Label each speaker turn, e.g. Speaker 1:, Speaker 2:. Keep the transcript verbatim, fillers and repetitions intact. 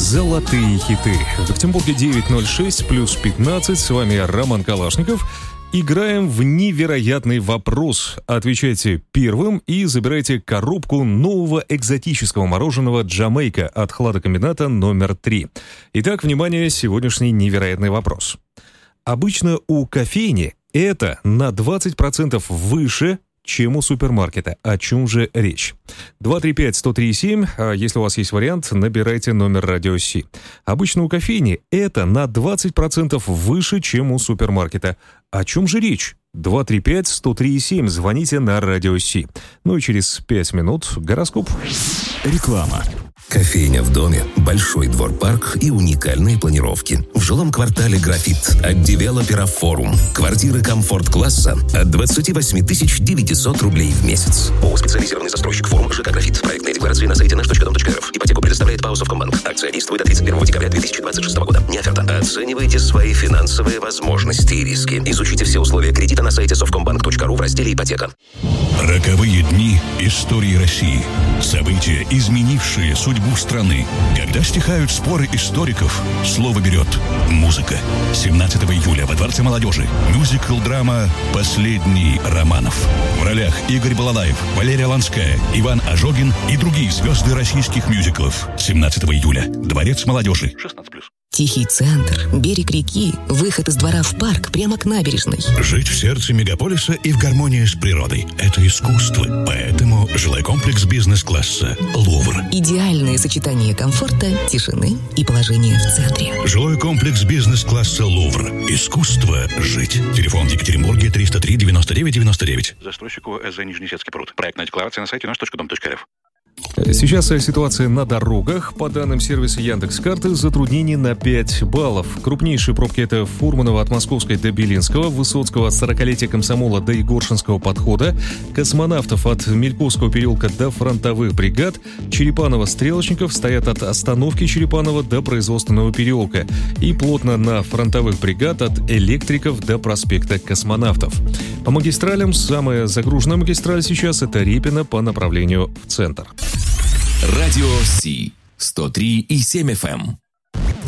Speaker 1: Золотые хиты. В Петербурге девять ноль шесть плюс пятнадцать. С вами Роман Калашников. Играем в невероятный вопрос. Отвечайте первым и забирайте коробку нового экзотического мороженого «Джамайка» от хладокомбината номер три. Итак, внимание, сегодняшний невероятный вопрос. Обычно у кофейни это на двадцать процентов выше, чем у супермаркета. О чем же речь? два три пять сто три семь. А если у вас есть вариант, набирайте номер радио Си. Обычно у кофейни это на двадцать процентов выше, чем у супермаркета. О чем же речь? два три пять сто три семь. Звоните на радио Си. Ну и через пять минут гороскоп.
Speaker 2: Реклама. Кофейня в доме, большой двор-парк и уникальные планировки. В жилом квартале «Графит» от девелопера «Форум». Квартиры комфорт-класса от двадцать восемь тысяч девятьсот рублей в месяц. ООО «Специализированный застройщик «Форум» ЖК «Графит». Проектные декларации на сайте наш точка дом точка рф. Ипотеку предоставляет ПАО «Совкомбанк». Акция действует до тридцать первого декабря две тысячи двадцать шестого года. Не оферта. Оценивайте свои финансовые возможности и риски. Изучите все условия кредита на сайте совкомбанк точка ру в разделе «Ипотека».
Speaker 3: Роковые дни истории России. События, изменившие судьбу страны. Когда стихают споры историков, слово берет музыка. семнадцатого июля во Дворце молодежи мюзикл-драма «Последний Романов». В ролях Игорь Балалаев, Валерия Ланская, Иван Ожогин и другие звезды российских мюзиклов. семнадцатого июля. Дворец молодежи. шестнадцать плюс.
Speaker 4: Тихий центр, берег реки, выход из двора в парк прямо к набережной.
Speaker 3: Жить в сердце мегаполиса и в гармонии с природой – это искусство. Поэтому жилой комплекс бизнес-класса «Лувр».
Speaker 4: Идеальное сочетание комфорта, тишины и положения в центре.
Speaker 3: Жилой комплекс бизнес-класса «Лувр». Искусство жить. Телефон в Екатеринбурге триста три девяносто девять девяносто девять. Застройщику ЭЗ Нижнесецкий пруд. Проектная декларация на сайте наш точка дом точка рф.
Speaker 1: Сейчас ситуация на дорогах. По данным сервиса Яндекс.Карты, затруднений на пять баллов. Крупнейшие пробки — это Фурманова от Московской до Белинского, Высоцкого от сорокалетия комсомола до Егоршинского подхода, Космонавтов от Мельковского переулка до Фронтовых бригад, Черепаново-Стрелочников стоят от остановки Черепанова до Производственного переулка и плотно на Фронтовых бригад от Электриков до проспекта Космонавтов. По магистралям самая загруженная магистраль сейчас — это Репино по направлению в центр.
Speaker 2: Радио Си сто три и семь эф эм.